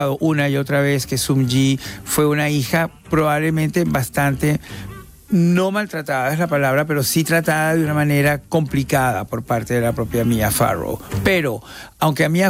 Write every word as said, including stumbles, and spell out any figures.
una y otra vez que Sung-ji fue una hija probablemente bastante, no maltratada es la palabra, pero sí tratada de una manera complicada por parte de la propia Mia Farrow. Pero, aunque a Mia